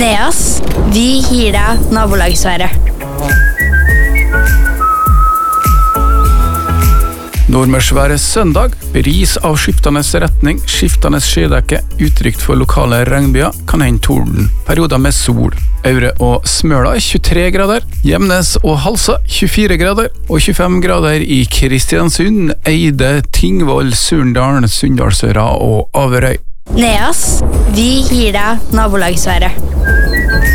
Neas, vi gir deg nabolagsværet. Nordmørsværet søndag, bris av skiftende retning, skiftende skydekke, utrygt for lokale regnbyer, kan hende torden, perioder med sol. Aure og Smøla 23 grader, Gjemnes og Halsa 24 grader, og 25 grader i Kristiansund, Eide, Tingvoll, Surndalen, Sunndalsøra og Averøy. Neas, vi gir deg nabolagsværet.